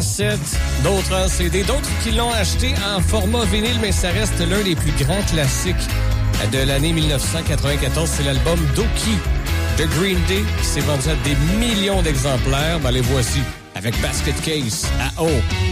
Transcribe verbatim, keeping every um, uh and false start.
d'autres en C D, d'autres qui l'ont acheté en format vinyle, mais ça reste l'un des plus grands classiques de l'année dix-neuf cent quatre-vingt-quatorze. C'est l'album Dookie de Green Day qui s'est vendu à des millions d'exemplaires. Ben, les voici avec Basket Case à O.